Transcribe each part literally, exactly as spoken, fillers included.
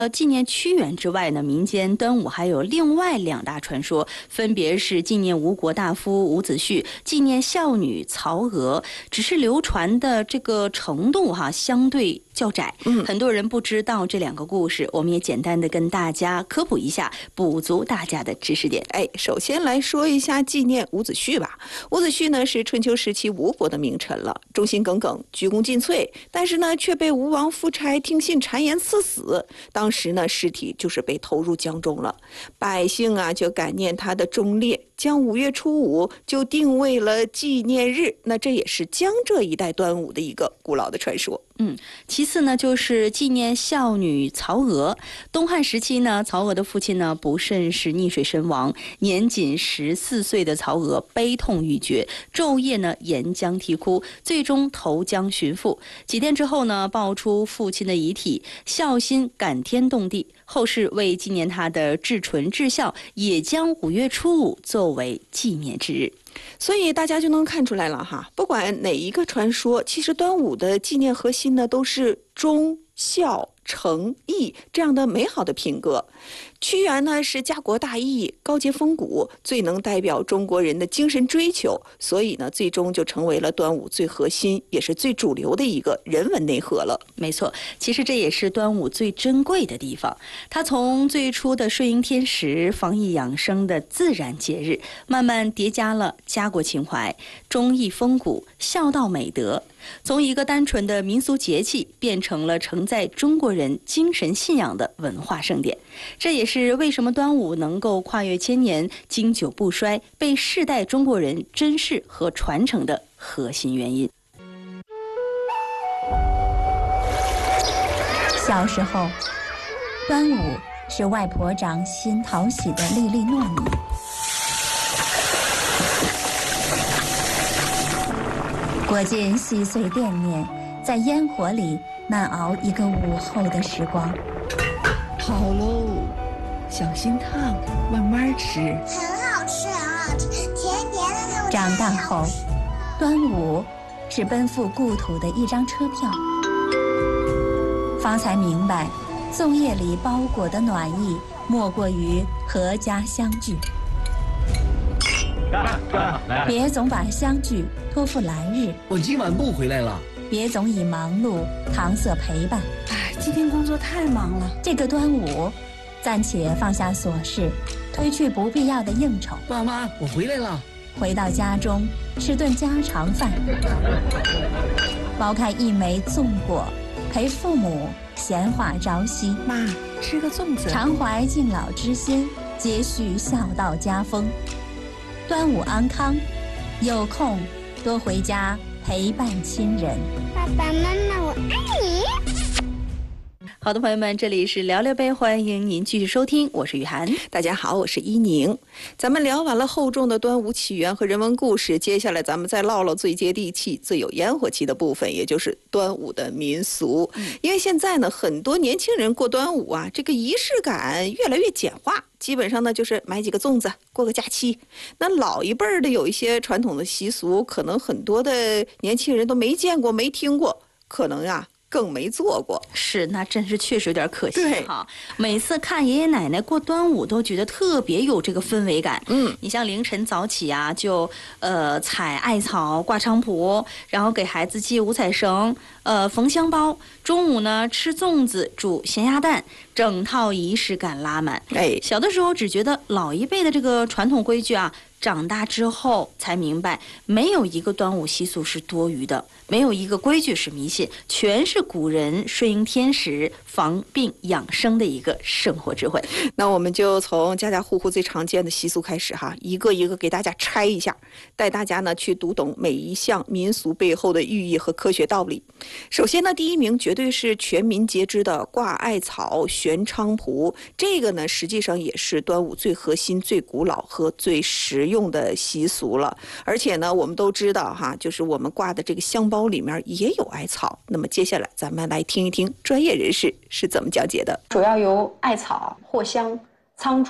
呃，纪念屈原之外呢，民间端午还有另外两大传说，分别是纪念吴国大夫伍子胥，纪念孝女曹娥。只是流传的这个程度哈，相对较窄，嗯，很多人不知道这两个故事，我们也简单的跟大家科普一下，补足大家的知识点。 哎，首先来说一下纪念伍子胥吧。伍子胥呢是春秋时期吴国的名臣了，忠心耿耿，鞠躬尽瘁，但是呢却被吴王夫差听信谗言赐死。当时呢尸体就是被投入江中了，百姓啊就感念他的忠烈，将五月初五就定为了纪念日。那这也是江浙一带端午的一个古老的传说。 嗯，其次呢，就是纪念孝女曹娥。东汉时期呢，曹娥的父亲呢不慎是溺水身亡，年仅十四岁的曹娥悲痛欲绝，昼夜呢沿江啼哭，最终投江寻父。几天之后呢，抱出父亲的遗体，孝心感天动地。后世为纪念他的至纯至孝，也将五月初五作为纪念之日。 所以大家就能看出来了哈，不管哪一个传说，其实端午的纪念核心呢都是忠孝诚义这样的美好的品格。屈原呢是家国大义，高洁风骨，最能代表中国人的精神追求，所以呢最终就成为了端午最核心也是最主流的一个人文内核了。 没错，其实这也是端午最珍贵的地方，它从最初的顺应天时、防疫养生的自然节日，慢慢叠加了家国情怀、忠义风骨、孝道美德，从一个单纯的民俗节气变成了承载中国人精神信仰的文化盛典。这也是为什么端午能够跨越千年，经久不衰，被世代中国人珍视和传承的核心原因。 小时候，端午是外婆掌心讨喜的粒粒糯米。裹进细碎淀面，在烟火里慢熬一个午后的时光。 好喽，小心烫，慢慢吃。 很好吃，很好吃，甜甜的。 长大后，端午是奔赴故土的一张车票。方才明白，粽叶里包裹的暖意，莫过于阖家相聚。别总把相聚托付来日， 我今晚不回来了。 别总以忙碌搪塞陪伴。 哎，今天工作太忙了。 这个端午，暂且放下琐事，推去不必要的应酬。 爸妈，我回来了。 回到家中，吃顿家常饭，剥开一枚粽果，陪父母闲话朝夕。 妈，吃个粽子。 常怀敬老之心，接续孝道家风。端午安康，有空多回家陪伴亲人。 爸爸妈妈，我爱你。 好的，朋友们，这里是聊聊呗，欢迎您继续收听，我是雨涵。 大家好，我是依宁。咱们聊完了厚重的端午起源和人文故事，接下来咱们再唠唠最接地气、最有烟火气的部分，也就是端午的民俗。嗯、因为现在呢，很多年轻人过端午啊，这个仪式感越来越简化。基本上呢，就是买几个粽子，过个假期。那老一辈儿的有一些传统的习俗，可能很多的年轻人都没见过、没听过，可能呀、啊。更没做过。 是，那真是确实有点可惜哈。 每次看爷爷奶奶过端午，都觉得特别有这个氛围感。嗯，你像凌晨早起啊，就呃采艾草、挂菖蒲，然后给孩子系五彩绳，呃缝香包。中午呢吃粽子、煮咸鸭蛋，整套仪式感拉满。哎，小的时候只觉得老一辈的这个传统规矩啊。长大之后才明白，没有一个端午习俗是多余的，没有一个规矩是迷信，全是古人顺应天时、防病养生的一个生活智慧。 那我们就从家家户户最常见的习俗开始哈，一个一个给大家拆一下，带大家呢去读懂每一项民俗背后的寓意和科学道理。首先呢，第一名绝对是全民皆知的挂艾草、悬菖蒲，这个呢实际上也是端午最核心、最古老和最实用用的习俗了。而且呢我们都知道哈，就是我们挂的这个香包里面也有艾草。那么接下来咱们来听一听专业人士是怎么讲解的。 主要由艾草、藿香、苍术、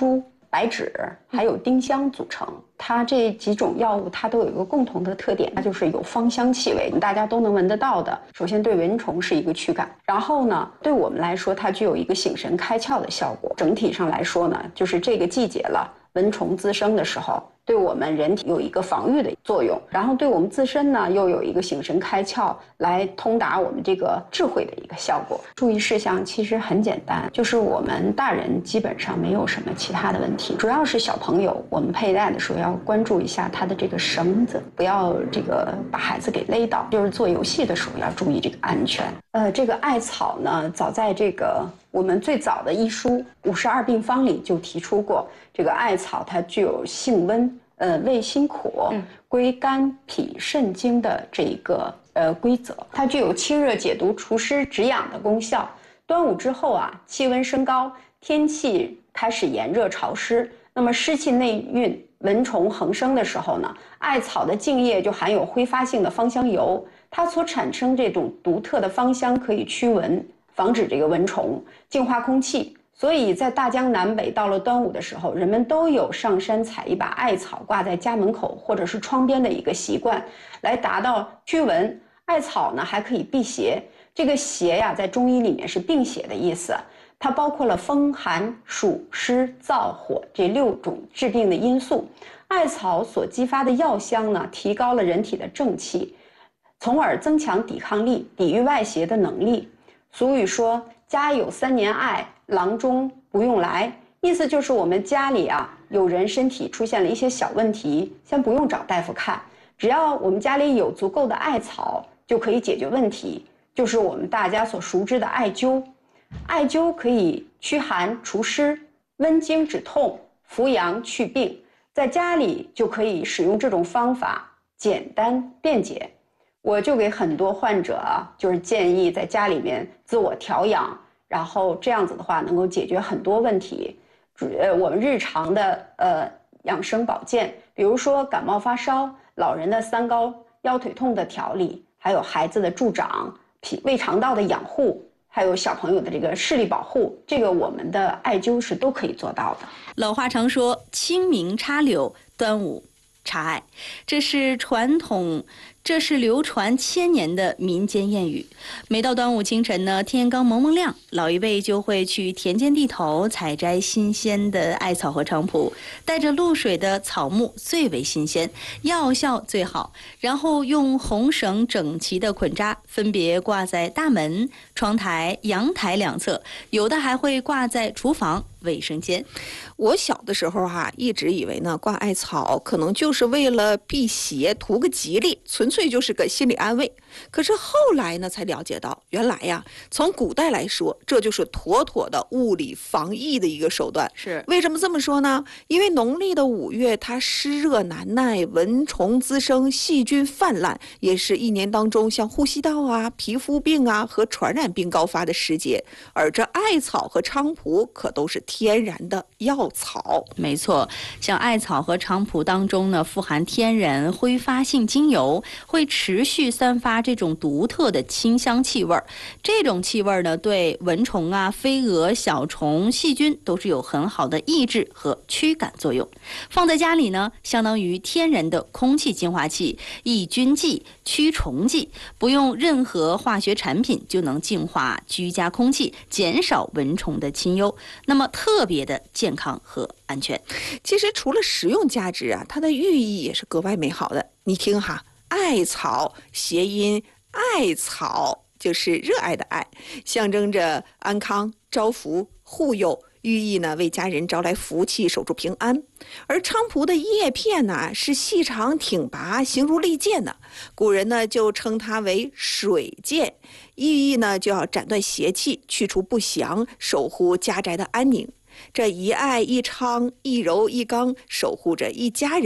白芷还有丁香组成。它这几种药物它都有一个共同的特点，它就是有芳香气味，大家都能闻得到的。首先对蚊虫是一个驱赶，然后呢对我们来说它具有一个醒神开窍的效果。整体上来说呢，就是这个季节了，蚊虫滋生的时候，对我们人体有一个防御的作用，然后对我们自身呢又有一个醒神开窍，来通达我们这个智慧的一个效果。注意事项其实很简单，就是我们大人基本上没有什么其他的问题，主要是小朋友我们佩戴的时候要关注一下它的这个绳子，不要这个把孩子给勒倒，就是做游戏的时候要注意这个安全。呃，这个艾草呢，早在这个我们最早的医书《五十二病方》里就提出过，这个艾草它具有性温、呃味辛苦、归肝脾肾经的这个呃规则，它具有清热解毒、除湿止痒的功效。端午之后啊，气温升高，天气开始炎热潮湿，那么湿气内蕴、蚊虫横生的时候呢，艾草的茎叶就含有挥发性的芳香油，它所产生这种独特的芳香可以驱蚊，防止这个蚊虫，净化空气。所以在大江南北到了端午的时候，人们都有上山采一把艾草挂在家门口或者是窗边的一个习惯，来达到驱蚊。艾草呢还可以辟邪，这个邪呀在中医里面是病邪的意思，它包括了风寒暑湿燥火这六种致病的因素。艾草所激发的药香呢，提高了人体的正气，从而增强抵抗力，抵御外邪的能力。俗语说家有三年艾，郎中不用来，意思就是我们家里啊有人身体出现了一些小问题，先不用找大夫看，只要我们家里有足够的艾草就可以解决问题，就是我们大家所熟知的艾灸。艾灸可以驱寒除湿、温经止痛、扶阳祛病，在家里就可以使用这种方法，简单便捷。我就给很多患者啊，就是建议在家里面自我调养，然后这样子的话能够解决很多问题。呃，我们日常的呃养生保健，比如说感冒发烧、老人的三高、腰腿痛的调理，还有孩子的助长、脾胃肠道的养护，还有小朋友的这个视力保护，这个我们的艾灸是都可以做到的。 老话常说，清明插柳，端午插艾，这是传统。这是流传千年的民间谚语。每到端午清晨呢，天刚蒙蒙亮，老一辈就会去田间地头采摘新鲜的艾草和菖蒲，带着露水的草木最为新鲜，药效最好，然后用红绳整齐的捆扎，分别挂在大门、窗台、阳台两侧，有的还会挂在厨房、卫生间。 我小的时候哈、啊，一直以为呢挂艾草可能就是为了辟邪、图个吉利，纯粹就是个心理安慰。可是后来呢，才了解到，原来呀，从古代来说，这就是妥妥的物理防疫的一个手段。 是为什么这么说呢？因为农历的五月，它湿热难耐，蚊虫滋生，细菌泛滥，也是一年当中像呼吸道啊、皮肤病啊和传染病高发的时节。而这艾草和菖蒲可都是天然的药草。 没错，像艾草和菖蒲当中呢，富含天然挥发性精油，会持续散发这种独特的清香气味。这种气味呢，对蚊虫啊、飞蛾、小虫、细菌都是有很好的抑制和驱赶作用。放在家里呢，相当于天然的空气净化器、抑菌剂、驱虫剂，不用任何化学产品就能净化居家空气，减少蚊虫的侵忧，那么特别的健康和安全。 其实除了实用价值啊，它的寓意也是格外美好的。你听哈，艾草谐音艾草，就是热爱的爱，象征着安康、招福、护佑，寓意呢为家人招来福气，守住平安。而菖蒲的叶片呢是细长挺拔，形如利剑的，古人呢就称它为水剑，寓意呢就要斩断邪气，去除不祥，守护家宅的安宁。这一艾一昌一柔一刚，守护着一家人的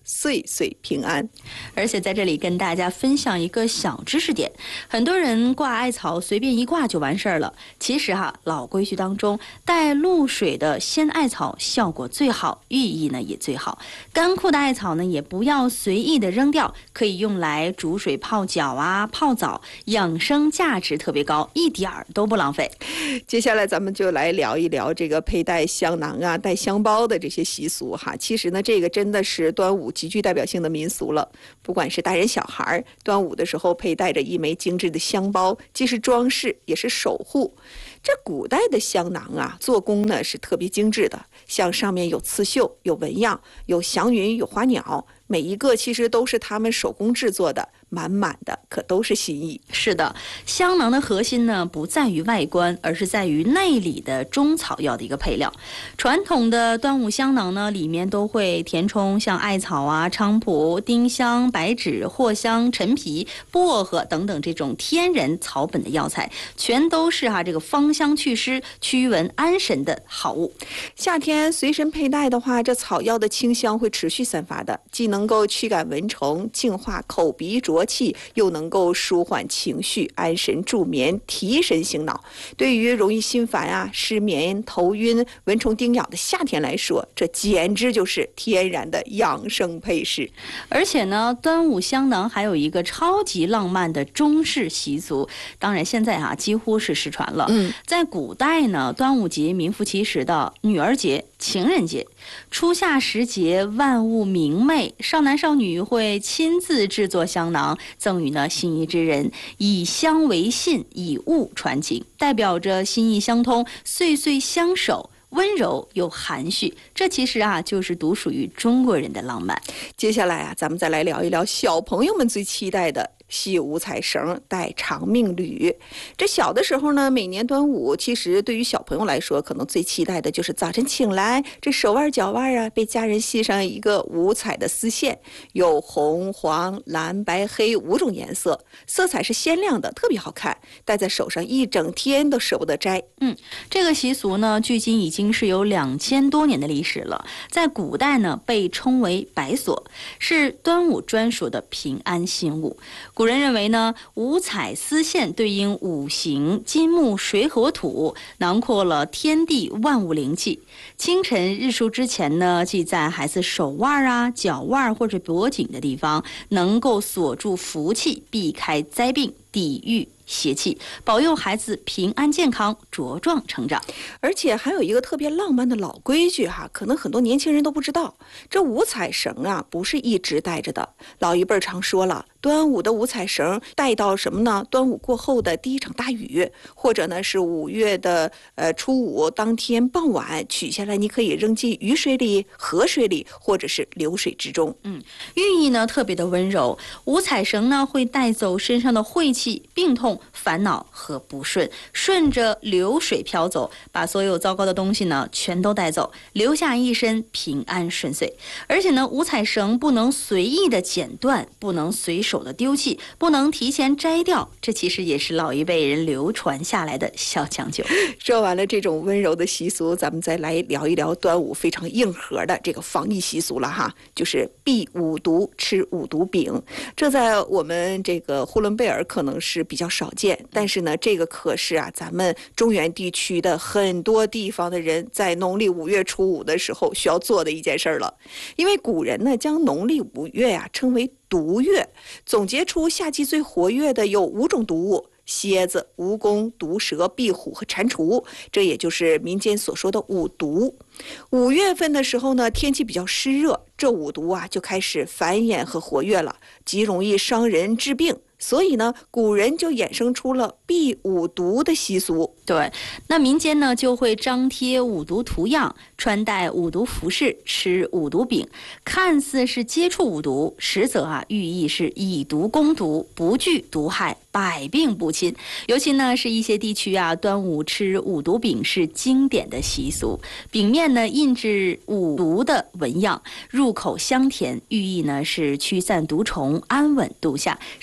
岁岁平安。 而且在这里跟大家分享一个小知识点，很多人挂艾草随便一挂就完事儿了，其实哈，老规矩当中带露水的鲜艾草效果最好，寓意呢也最好。干枯的艾草呢也不要随意的扔掉，可以用来煮水泡脚啊、泡澡，养生价值特别高，一点儿都不浪费。 接下来咱们就来聊一聊这个佩戴香囊啊、带香包的这些习俗哈。其实呢，这个真的是端午极具代表性的民俗了。不管是大人小孩，端午的时候佩戴着一枚精致的香包，既是装饰，也是守护。这古代的香囊啊，做工呢是特别精致的，像上面有刺绣、有纹样、有祥云、有花鸟，每一个其实都是他们手工制作的，满满的可都是心意。 是的，香囊的核心呢不在于外观，而是在于内里的中草药的一个配料。传统的端午香囊呢，里面都会填充像艾草啊、菖蒲、丁香、白芷、藿香、陈皮、薄荷等等这种天然草本的药材，全都是哈、啊、这个芳香祛湿、驱蚊安神的好物。 夏天随身佩戴的话，这草药的清香会持续散发的，既能够驱赶蚊虫、净化口鼻浊气，又能够舒缓情绪、安神助眠、提神醒脑。对于容易心烦啊、失眠、头晕、蚊虫叮咬的夏天来说，这简直就是天然的养生配饰。 而且呢，端午香囊还有一个超级浪漫的中式习俗，当然现在啊几乎是失传了。 嗯， 在古代呢，端午节名副其实的女儿节、情人节，初夏时节万物明媚，少男少女会亲自制作香囊，赠予呢心仪之人，以香为信，以物传情，代表着心意相通，岁岁相守，温柔又含蓄。这其实啊就是独属于中国人的浪漫。 接下来啊，咱们再来聊一聊小朋友们最期待的系五彩绳、戴长命缕。这小的时候呢，每年端午，其实对于小朋友来说，可能最期待的就是早晨醒来，这手腕脚腕啊，被家人系上一个五彩的丝线，有红、黄、蓝、白、黑五种颜色，色彩是鲜亮的，特别好看，戴在手上一整天都舍不得摘。 嗯，这个习俗呢，距今已经是有两千多年的历史了。在古代呢，被称为白锁，是端午专属的平安信物。古人认为呢，五彩丝线对应五行金木水火土，囊括了天地万物灵气。清晨日出之前呢，系在孩子手腕啊、脚腕或者脖颈的地方，能够锁住福气，避开灾病，抵御邪气，保佑孩子平安健康、茁壮成长。 而且还有一个特别浪漫的老规矩哈，可能很多年轻人都不知道，这五彩绳啊不是一直戴着的。老一辈常说了，端午的五彩绳带到什么呢？端午过后的第一场大雨，或者呢是五月的呃初五当天傍晚取下来，你可以扔进雨水里、河水里，或者是流水之中。 嗯，寓意呢特别的温柔。五彩绳呢会带走身上的晦气、病痛、烦恼和不顺，顺着流水飘走，把所有糟糕的东西呢全都带走，留下一身平安顺遂。而且呢，五彩绳不能随意的剪断，不能随手的丢弃，不能提前摘掉，这其实也是老一辈人流传下来的小讲究。 说完了这种温柔的习俗，咱们再来聊一聊端午非常硬核的这个防疫习俗了哈，就是避五毒、吃五毒饼。这在我们这个呼伦贝尔可能是比较少见，但是呢，这个可是啊，咱们中原地区的很多地方的人在农历五月初五的时候需要做的一件事了。因为古人呢，将农历五月呀、啊、称为毒月，总结出夏季最活跃的有五种毒物：蝎子、蜈蚣、毒蛇、壁虎和蟾蜍，这也就是民间所说的五毒。五月份的时候呢，天气比较湿热，这五毒啊就开始繁衍和活跃了，极容易伤人致病。所以呢，古人就衍生出了避五毒的习俗。 对，那民间呢就会张贴五毒图样，穿戴五毒服饰，吃五毒饼，看似是接触五毒，实则啊寓意是以毒攻毒，不惧毒害，百病不侵。尤其呢是一些地区啊，端午吃五毒饼是经典的习俗，饼面呢印制五毒的纹样，入口香甜，寓意呢是驱散毒虫，安稳度夏，是古人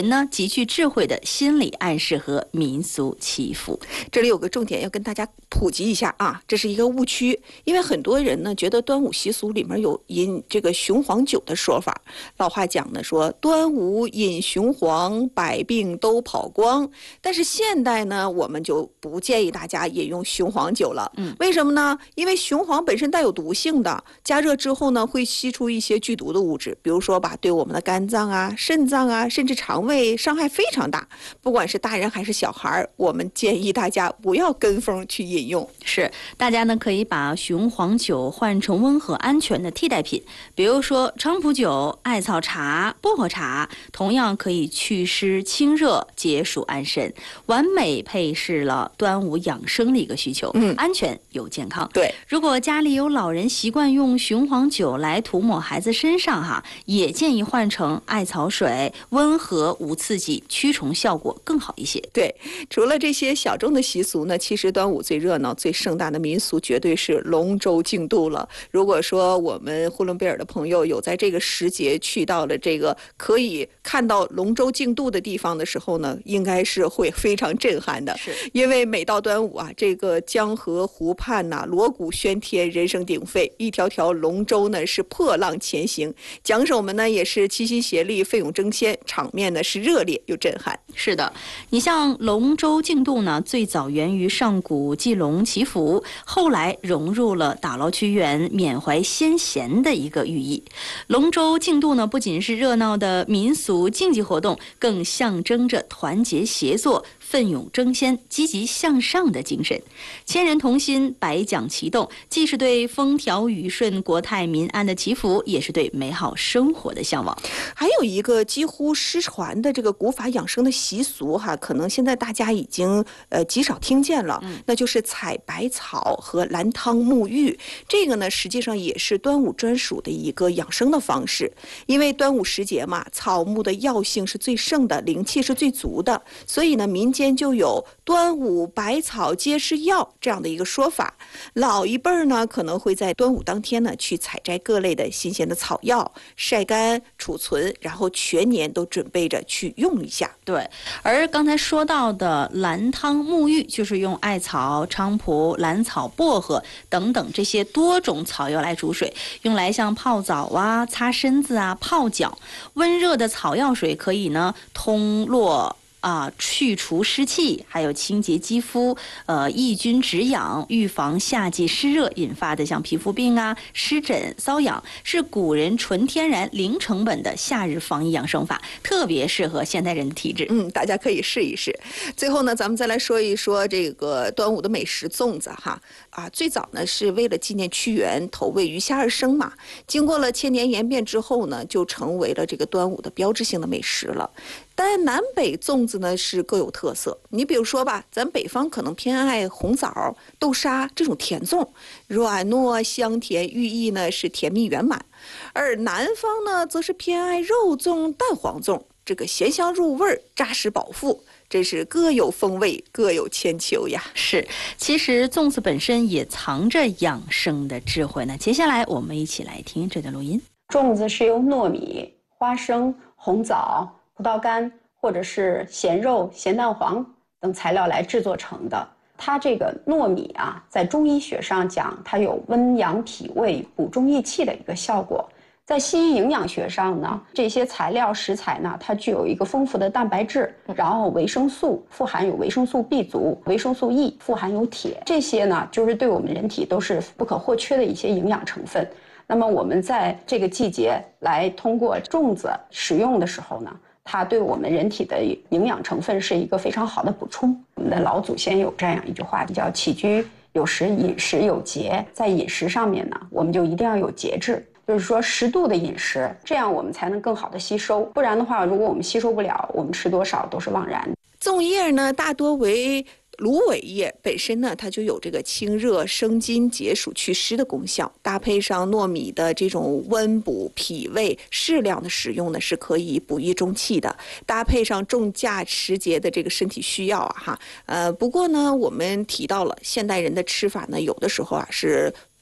人呢极具智慧的心理暗示和民俗祈福。 这里有个重点要跟大家普及一下啊，这是一个误区，因为很多人呢觉得端午习俗里面有饮这个雄黄酒的说法。老话讲呢说端午饮雄黄，百病都跑光。但是现代呢，我们就不建议大家饮用雄黄酒了。嗯，为什么呢？因为雄黄本身带有毒性的，加热之后呢，会吸出一些剧毒的物质，比如说吧，对我们的肝脏啊、肾脏啊，甚至肠胃伤害非常大。不管是大人还是小孩，我们建议大家不要跟风去饮用。 是，大家呢可以把雄黄酒换成温和安全的替代品，比如说菖蒲酒、艾草茶、薄荷茶，同样可以祛湿清热、解暑安神，完美配饰了端午养生的一个需求。嗯，安全又健康。 对， 如果家里有老人习惯用雄黄酒来涂抹孩子身上哈，也建议换成艾草水，温和无刺激，驱虫效果更好一些。 对，除了这些小众的习俗呢，其实端午最热闹、最盛大的民俗绝对是龙舟竞渡了。如果说我们呼伦贝尔的朋友有在这个时节去到了这个可以看到龙舟竞渡的地方的时候呢，应该是会非常震撼的。 是， 因为每到端午啊，这个江河湖畔呐、啊，锣鼓喧天，人声鼎沸，一条条龙舟呢是破浪前行，桨手们呢也是齐心协力，奋勇争先，场面呢是热烈又震撼。 是的，你像龙舟竞渡呢，最早源于上古祭龙祈福，后来融入了打捞屈原、缅怀先贤的一个寓意。龙舟竞渡呢，不仅是热闹的民俗竞技活动，更象征着团结协作、奋勇争先、积极向上的精神。千人同心，百桨齐动，既是对风调雨顺、国泰民安的祈福，也是对美好生活的向往。 还有一个几乎失传的这个古法养生的习俗哈，可能现在大家已经呃极少听见了，嗯、那就是采百草和蓝汤沐浴。这个呢，实际上也是端午专属的一个养生的方式。因为端午时节嘛，草木的药性是最盛的，灵气是最足的，所以呢，民间就有端午百草皆是药这样的一个说法。老一辈儿呢，可能会在端午当天呢，去采摘各类的新鲜的草药，晒干储存，然后全年都准备着去用一下。 对，而刚才说到的蓝汤沐浴，就是用艾草、菖蒲、兰草、薄荷等等这些多种草药来煮水，用来像泡澡啊、擦身子啊、泡脚。温热的草药水可以呢通络啊，去除湿气，还有清洁肌肤，呃，抑菌止痒，预防夏季湿热引发的像皮肤病啊、湿疹、瘙痒，是古人纯天然零成本的夏日防疫养生法，特别适合现代人的体质。 嗯，大家可以试一试。最后呢，咱们再来说一说这个端午的美食粽子哈。啊，最早呢是为了纪念屈原投喂鱼虾而生嘛，经过了千年演变之后呢，就成为了这个端午的标志性的美食了。但南北粽子呢是各有特色，你比如说吧，咱北方可能偏爱红枣、豆沙这种甜粽，软糯香甜，寓意呢是甜蜜圆满；而南方呢则是偏爱肉粽、蛋黄粽，这个咸香入味，扎实饱腹。真是各有风味，各有千秋呀。 是，其实粽子本身也藏着养生的智慧呢。接下来我们一起来听这段录音。 粽子是由糯米、花生、红枣、葡萄干或者是咸肉、咸蛋黄等材料来制作成的。它这个糯米啊，在中医学上讲，它有温阳脾胃、补中益气的一个效果。在西医营养学上呢，这些材料食材呢，它具有一个丰富的蛋白质，然后维生素富含有维生素 B 族，维生素 E 富含有铁，这些呢就是对我们人体都是不可或缺的一些营养成分。那么我们在这个季节来通过粽子使用的时候呢，它对我们人体的营养成分是一个非常好的补充。我们的老祖先有这样一句话，叫起居有时，饮食有节。在饮食上面呢，我们就一定要有节制。就是说适度的饮食，这样我们才能更好的吸收，不然的话，如果我们吸收不了，我们吃多少都是枉然。 粽叶呢，大多为芦苇叶，本身呢它就有这个清热生津、解暑祛湿的功效，搭配上糯米的这种温补脾胃，适量的食用呢是可以补益中气的。搭配上重价时节的这个身体需要啊哈，呃，不过呢，我们提到了现代人的吃法呢，有的时候啊是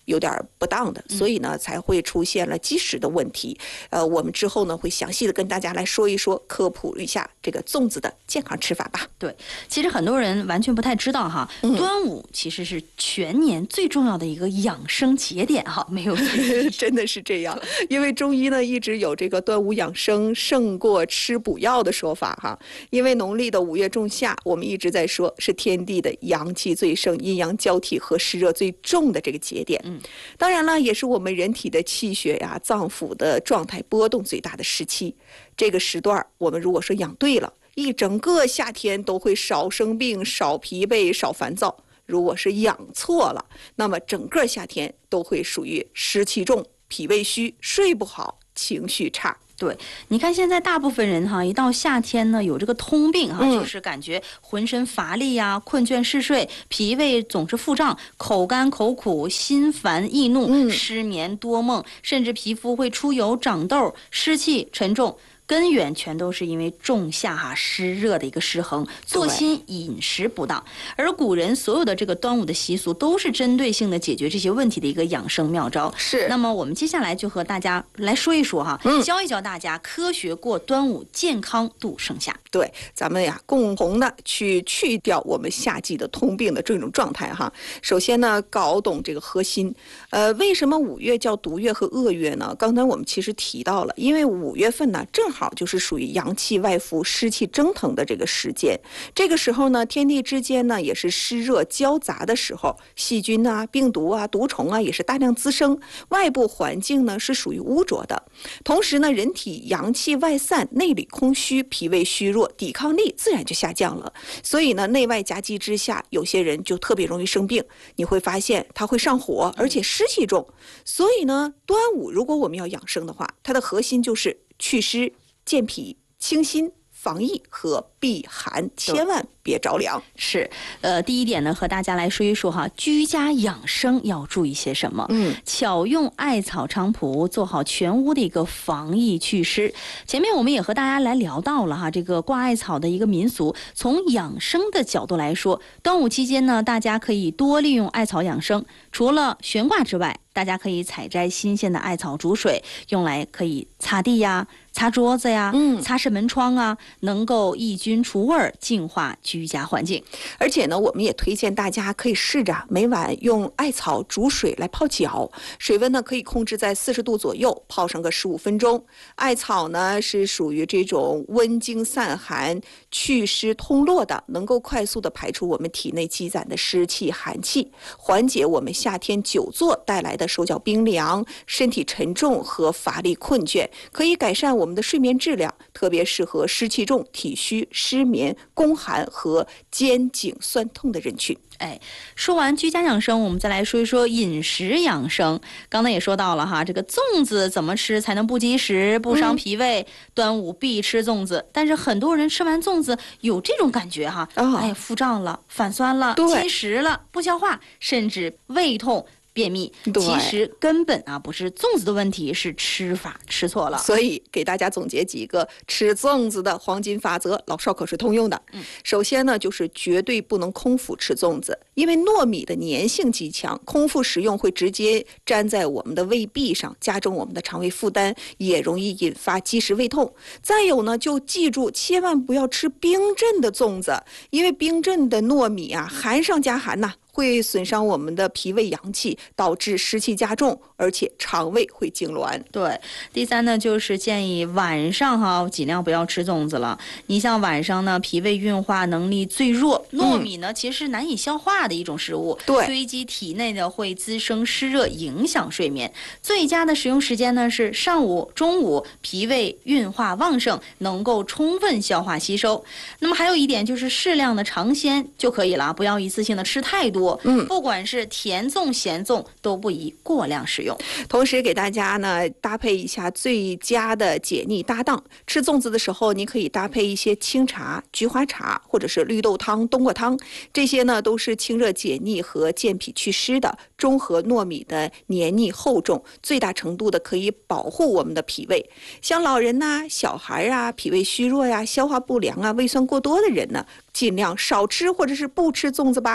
有点不当的，所以呢才会出现了积食的问题。呃，我们之后呢会详细的跟大家来说一说，科普一下这个粽子的健康吃法吧。 对，其实很多人完全不太知道哈，嗯、端午其实是全年最重要的一个养生节点哈，没有真的是这样，因为中医呢一直有这个端午养生胜过吃补药的说法哈。因为农历的五月仲夏，我们一直在说是天地的阳气最盛、阴阳交替和湿热最重的这个节点。嗯，当然了，也是我们人体的气血呀、脏腑的状态波动最大的时期。这个时段，我们如果说养对了，一整个夏天都会少生病、少疲惫、少烦躁。如果是养错了，那么整个夏天都会属于湿气重、脾胃虚、睡不好、情绪差。 对，你看现在大部分人哈，一到夏天呢，有这个通病哈，嗯、就是感觉浑身乏力呀、困倦嗜睡，脾胃总是腹胀，口干口苦，心烦易怒，嗯、失眠多梦，甚至皮肤会出油、长痘，湿气沉重。根源全都是因为仲夏哈湿热的一个失衡，作息饮食不当。而古人所有的这个端午的习俗都是针对性的解决这些问题的一个养生妙招。 是。 那么我们接下来就和大家来说一说哈，嗯、教一教大家科学过端午，健康度盛夏。 对，咱们呀共同的去去掉我们夏季的通病的这种状态哈。首先呢，搞懂这个核心。呃，为什么五月叫毒月和恶月呢？刚才我们其实提到了，因为五月份呢正好好就是属于阳气外伏、湿气蒸腾的这个时间。这个时候呢，天地之间呢也是湿热交杂的时候，细菌啊、病毒啊、毒虫啊也是大量滋生，外部环境呢是属于污浊的。同时呢，人体阳气外散，内里空虚，脾胃虚弱，抵抗力自然就下降了。所以呢，内外夹击之下，有些人就特别容易生病。你会发现他会上火，而且湿气重。所以呢，端午如果我们要养生的话，它的核心就是祛湿、健脾、清心、防疫和避寒，千万别着凉。 是，呃，第一点呢，和大家来说一说哈，居家养生要注意些什么？嗯，巧用艾草菖蒲，做好全屋的一个防疫祛湿。前面我们也和大家来聊到了哈，这个挂艾草的一个民俗。从养生的角度来说，端午期间呢，大家可以多利用艾草养生。除了悬挂之外，大家可以采摘新鲜的艾草煮水，用来可以擦地呀、擦桌子呀、嗯、擦拭门窗啊，能够抑菌除味，净化居家环境。 而且呢，我们也推荐大家可以试着每晚用艾草煮水来泡脚，水温呢可以控制在四十度左右，泡上个十五分钟。艾草呢是属于这种温经散寒、祛湿通络的，能够快速的排出我们体内积攒的湿气、寒气，缓解我们夏天久坐带来的手脚冰凉、身体沉重和乏力困倦，可以改善我们的睡眠质量，特别适合湿气重、体虚、失眠、宫寒和肩颈酸痛的人群。 哎，说完居家养生，我们再来说一说饮食养生。刚才也说到了哈，这个粽子怎么吃才能不积食、不伤脾胃？嗯、端午必吃粽子，但是很多人吃完粽子有这种感觉哈，哦、哎，腹胀了、反酸了、积食了、不消化，甚至胃痛。便秘，其实根本啊不是粽子的问题，是吃法吃错了。 所以给大家总结几个吃粽子的黄金法则，老少可是通用的。嗯，首先呢，就是绝对不能空腹吃粽子，因为糯米的粘性极强，空腹食用会直接粘在我们的胃壁上，加重我们的肠胃负担，也容易引发积食胃痛。再有呢，就记住千万不要吃冰镇的粽子，因为冰镇的糯米啊，寒上加寒呐、啊。会损伤我们的脾胃阳气，导致湿气加重，而且肠胃会痉挛。 对，第三呢，就是建议晚上哈尽量不要吃粽子了。你像晚上呢，脾胃运化能力最弱，糯米呢、嗯、其实是难以消化的一种食物， 对， 堆积体内呢会滋生湿热，影响睡眠。最佳的食用时间呢是上午、中午，脾胃运化旺盛，能够充分消化吸收。那么还有一点就是适量的尝鲜就可以了，不要一次性的吃太多。嗯，不管是甜粽、咸粽，都不宜过量食用。 同时给大家呢搭配一下最佳的解腻搭档。吃粽子的时候，你可以搭配一些清茶、菊花茶，或者是绿豆汤、冬瓜汤，这些呢都是清热解腻和健脾祛湿的，中和糯米的黏腻厚重，最大程度的可以保护我们的脾胃。像老人呐、啊、小孩啊、脾胃虚弱呀、消化不良啊、胃酸过多的人呢，尽量少吃或者是不吃粽子吧。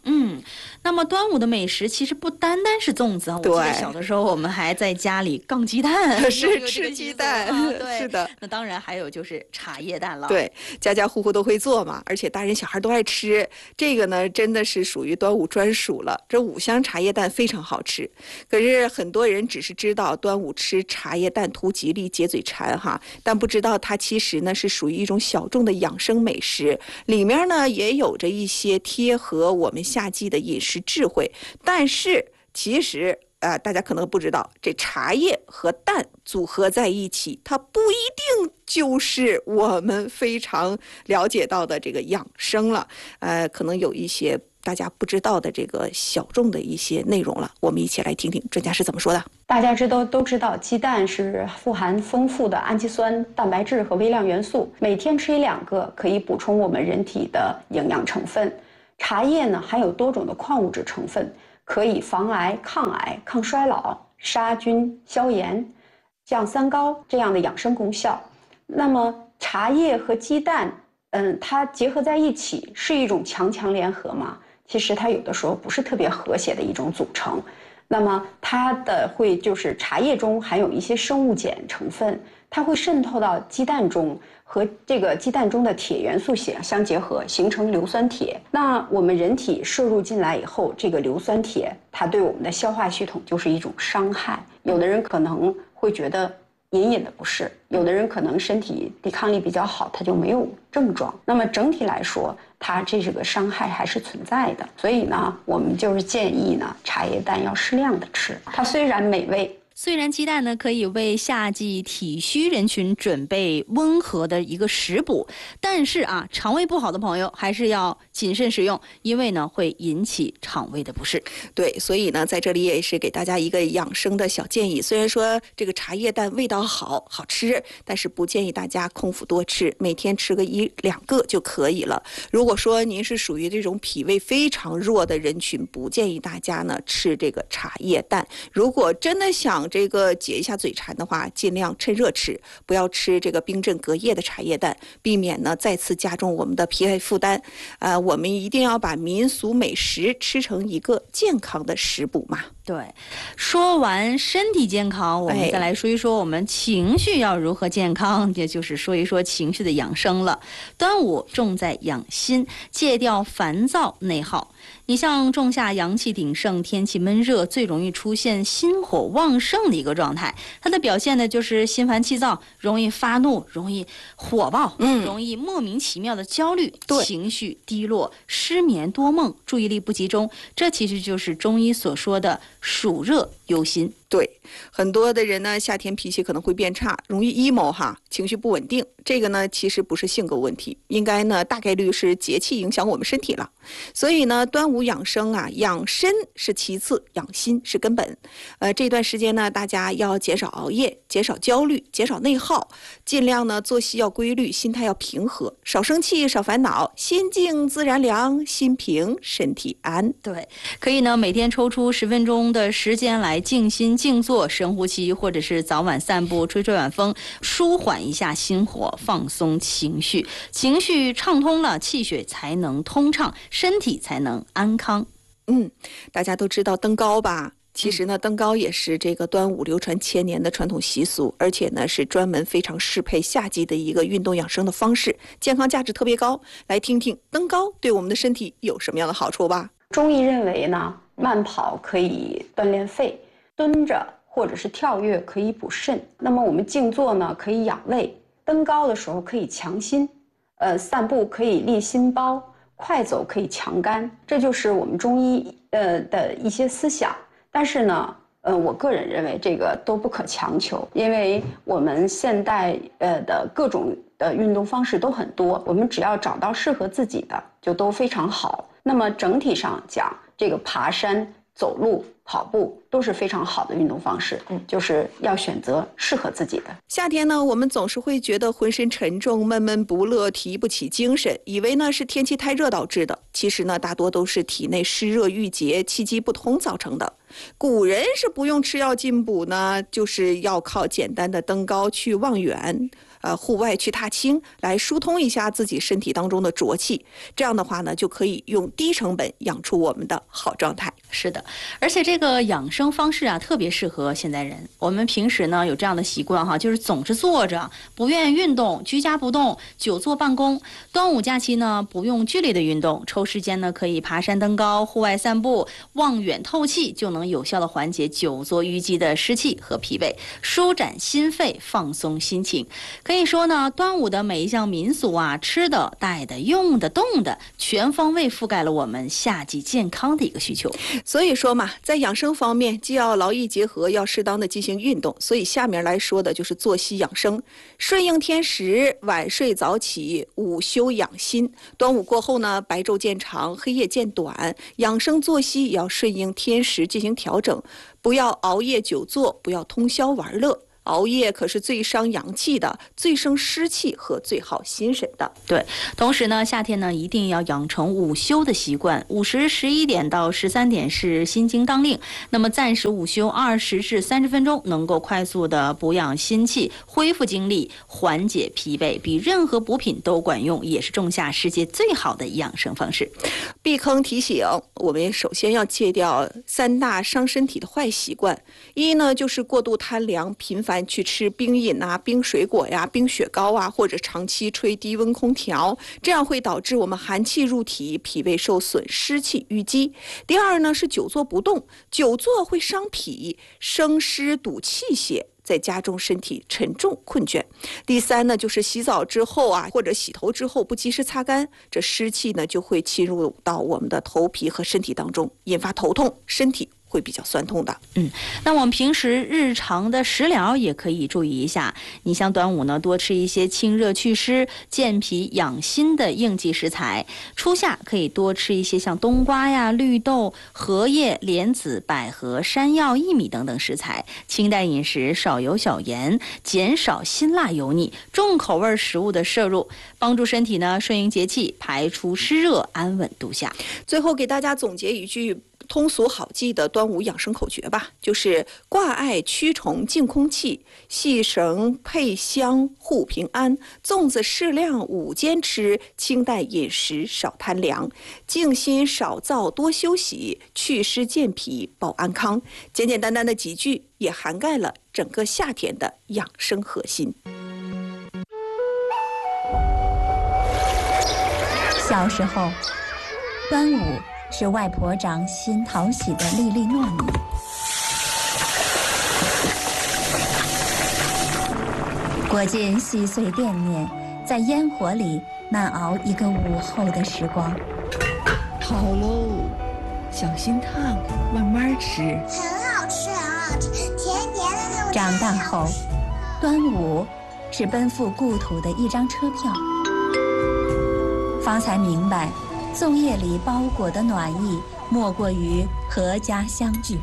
嗯，那么端午的美食其实不单单是粽子啊，我记得小的时候我们还在家里杠鸡蛋， 是吃鸡蛋， 啊、对， 是的。 那当然还有就是茶叶蛋了， 对，家家户户都会做嘛，而且大人小孩都爱吃。这个呢，真的是属于端午专属了。这五香茶叶蛋非常好吃，可是很多人只是知道端午吃茶叶蛋图吉利解嘴馋哈，但不知道它其实呢是属于一种小众的养生美食，里面呢也有着一些贴合我们夏季的饮食智慧。但是其实呃，大家可能不知道，这茶叶和蛋组合在一起，它不一定就是我们非常了解到的这个养生了。呃，可能有一些大家不知道的这个小众的一些内容了。我们一起来听听专家是怎么说的。 大家知道都知道，鸡蛋是富含丰富的氨基酸、蛋白质和微量元素，每天吃一两个可以补充我们人体的营养成分。茶叶呢含有多种的矿物质成分，可以防癌、抗癌、抗衰老、杀菌、消炎、降三高这样的养生功效。那么茶叶和鸡蛋，嗯，它结合在一起是一种强强联合吗？其实它有的时候不是特别和谐的一种组成。那么它的会就是茶叶中含有一些生物碱成分，它会渗透到鸡蛋中，和这个鸡蛋中的铁元素相结合，形成硫酸铁。那我们人体摄入进来以后，这个硫酸铁它对我们的消化系统就是一种伤害。有的人可能会觉得隐隐的不适，有的人可能身体抵抗力比较好，他就没有症状。那么整体来说，它这个伤害还是存在的。所以呢，我们就是建议呢，茶叶蛋要适量的吃。它虽然美味， 虽然鸡蛋呢可以为夏季体虚人群准备温和的一个食补，但是啊，肠胃不好的朋友还是要谨慎食用，因为呢会引起肠胃的不适。 对，所以呢，在这里也是给大家一个养生的小建议。虽然说这个茶叶蛋味道好好吃，但是不建议大家空腹多吃，每天吃个一两个就可以了。如果说您是属于这种脾胃非常弱的人群，不建议大家呢吃这个茶叶蛋。如果真的想这个解一下嘴馋的话，尽量趁热吃，不要吃这个冰镇隔夜的茶叶蛋，避免呢再次加重我们的脾胃负担。呃，我们一定要把民俗美食吃成一个健康的食补嘛。 对，说完身体健康，我们再来说一说我们情绪要如何健康，也就是说一说情绪的养生了。端午重在养心，戒掉烦躁内耗。你像仲夏阳气鼎盛，天气闷热，最容易出现心火旺盛的一个状态。它的表现呢，就是心烦气躁，容易发怒，容易火爆，嗯，容易莫名其妙的焦虑，情绪低落，失眠多梦，注意力不集中。这其实就是中医所说的暑热忧心。 对，很多的人呢，夏天脾气可能会变差，容易 emo 哈，情绪不稳定。这个呢，其实不是性格问题，应该呢，大概率是节气影响我们身体了。所以呢，端午养生啊，养身是其次，养心是根本。呃，这段时间呢，大家要减少熬夜，减少焦虑，减少内耗，尽量呢作息要规律，心态要平和，少生气，少烦恼，心静自然凉，心平身体安。 对，可以呢，每天抽出十分钟的时间来静心静坐，深呼吸，或者是早晚散步，吹吹晚风，舒缓一下心火，放松情绪，情绪畅通了，气血才能通畅，身体才能安康。 嗯，大家都知道登高吧？其实呢，登高也是这个端午流传千年的传统习俗，而且呢是专门非常适配夏季的一个运动养生的方式，健康价值特别高。来听听登高对我们的身体有什么样的好处吧。 中医认为呢，慢跑可以锻炼肺，蹲着或者是跳跃可以补肾。那么我们静坐呢，可以养胃；登高的时候可以强心，呃，散步可以利心包，快走可以强肝。这就是我们中医呃的一些思想。但是呢，呃，我个人认为这个都不可强求，因为我们现代呃的各种的运动方式都很多，我们只要找到适合自己的，就都非常好。那么整体上讲，这个爬山、走路、跑步都是非常好的运动方式，嗯，就是要选择适合自己的。 夏天呢，我们总是会觉得浑身沉重、闷闷不乐、提不起精神，以为呢是天气太热导致的，其实呢大多都是体内湿热郁结、气机不通造成的。 古人是不用吃药进补呢，就是要靠简单的登高去望远。呃，户外去踏青，来疏通一下自己身体当中的浊气，这样的话呢，就可以用低成本养出我们的好状态。 是的，而且这个养生方式啊，特别适合现代人。我们平时呢有这样的习惯哈，就是总是坐着，不愿意运动，居家不动，久坐办公。端午假期呢，不用剧烈的运动，抽时间呢可以爬山登高、户外散步，望远透气，就能有效的缓解久坐淤积的湿气和疲惫，舒展心肺，放松心情。可以说呢，端午的每一项民俗啊，吃的、戴的、用的、动的，全方位覆盖了我们夏季健康的一个需求。 所以说嘛，在养生方面，既要劳逸结合，要适当的进行运动。所以下面来说的就是作息养生，顺应天时，晚睡早起，午休养心。端午过后呢，白昼渐长，黑夜渐短，养生作息也要顺应天时进行调整，不要熬夜久坐，不要通宵玩乐。熬夜可是最伤阳气的，最生湿气和最耗心神的。 对，同时呢，夏天呢一定要养成午休的习惯，午时十一点到十三点是心经当令，那么暂时午休二十至三十分钟，能够快速的补养心气，恢复精力，缓解疲惫，比任何补品都管用，也是仲夏世界最好的养生方式。 避坑提醒，我们首先要戒掉三大伤身体的坏习惯。一呢，就是过度贪凉，频繁去吃冰饮啊、冰水果呀、冰雪糕啊，或者长期吹低温空调，这样会导致我们寒气入体，脾胃受损，湿气淤积。第二呢，是久坐不动，久坐会伤脾，生湿堵气血，在加重身体沉重困倦。第三呢，就是洗澡之后啊，或者洗头之后不及时擦干，这湿气呢就会侵入到我们的头皮和身体当中，引发头痛，身体会比较酸痛的。 嗯，那我们平时日常的食疗也可以注意一下。你像端午呢，多吃一些清热祛湿、健脾养心的应季食材。初夏可以多吃一些像冬瓜呀、绿豆、荷叶、莲子、百合、山药、薏米等等食材。清淡饮食，少油少盐，减少辛辣油腻、重口味食物的摄入，帮助身体呢顺应节气，排除湿热，安稳度夏。 最后给大家总结一句通俗好记的端午养生口诀吧，就是挂碍驱虫净空气，细绳配香护平安，粽子适量午间吃，清淡饮食少贪凉，静心少躁多休息，祛湿健脾保安康。简简单单的几句也涵盖了整个夏天的养生核心。 小时候，端午是外婆掌心讨喜的粒粒糯米，裹进细碎淀面，在烟火里慢熬一个午后的时光。 好喽，小心烫，慢慢吃。 很好吃，很好吃，甜甜的那种。 长大后，端午是奔赴故土的一张车票，方才明白，粽叶里包裹的暖意，莫过于阖家相聚。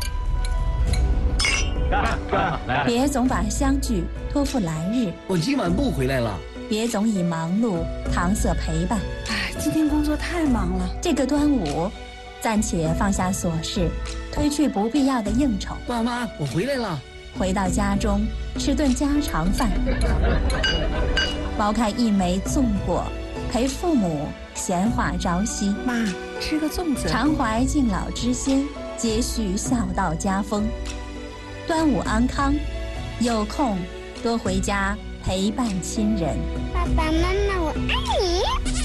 别总把相聚托付来日， 我今晚不回来了。 别总以忙碌搪塞陪伴。 哎，今天工作太忙了。 这个端午，暂且放下琐事，推去不必要的应酬。 爸妈，我回来了。 回到家中，吃顿家常饭，剥开一枚粽果，陪父母闲话朝夕。 妈，吃个粽子。 常怀敬老之心，接续孝道家风。端午安康，有空多回家陪伴亲人。 爸爸妈妈，我爱你。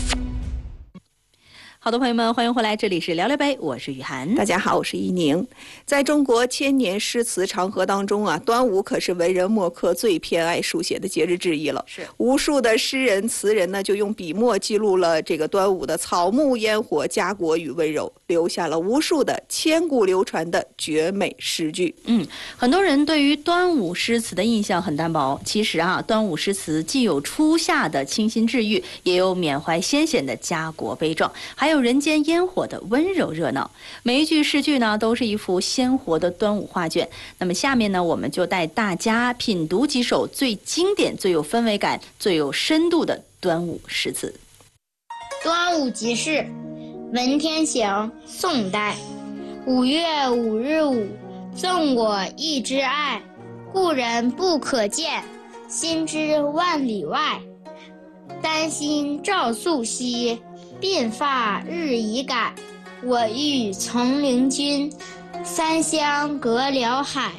好的，朋友们，欢迎回来，这里是聊聊呗，我是雨涵。 大家好，我是一宁。在中国千年诗词长河当中啊，端午可是文人墨客最偏爱书写的节日之一了。 是， 无数的诗人词人呢，就用笔墨记录了这个端午的草木烟火、家国与温柔，留下了无数的千古流传的绝美诗句。 嗯，很多人对于端午诗词的印象很单薄。其实啊，端午诗词既有初夏的清新治愈，也有缅怀先贤的家国悲壮，还有人间烟火的温柔热闹。每一句诗句呢，都是一幅鲜活的端午画卷。那么下面呢，我们就带大家品读几首最经典、最有氛围感、最有深度的端午诗词。 端午即事，文天祥，宋代。五月五日午， 赠我一枝艾，故人不可见，心知万里外。丹心照素兮，鬓发日已改。我欲从灵均，三湘隔辽海。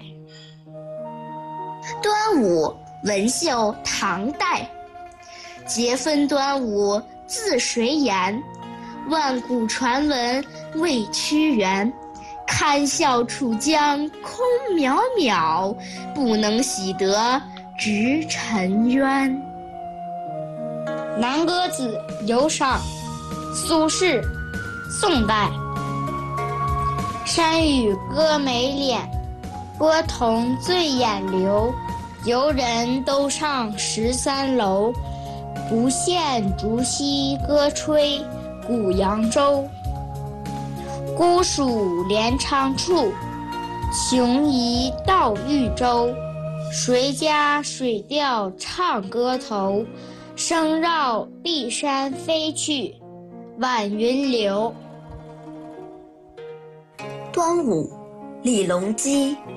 端午，文秀，唐代。节分端午，字谁言？万古传闻为屈原。堪笑楚江空渺渺，不能洗得直沉冤。 南歌子，游赏，苏轼，宋代。山雨歌眉脸，波彤醉眼流。游人都上十三楼，不见竹溪歌吹古扬州。孤属连昌处，穷疑到豫州。谁家水调唱歌头？声绕碧山飞去，晚云流。 端午，李隆基。